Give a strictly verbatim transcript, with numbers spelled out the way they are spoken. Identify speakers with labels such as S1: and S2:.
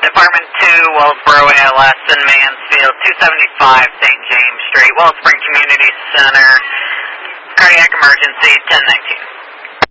S1: Department two, Wellsboro A L S in Mansfield, two seventy-five Saint James Street, Wellspring Community Center, cardiac emergency, ten nineteen.